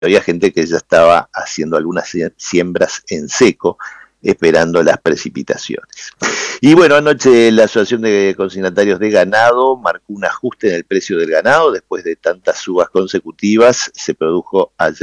había gente que ya estaba haciendo algunas siembras en seco, esperando las precipitaciones. Y bueno, anoche la Asociación de Consignatarios de Ganado marcó un ajuste en el precio del ganado. Después de tantas subas consecutivas, se produjo ayer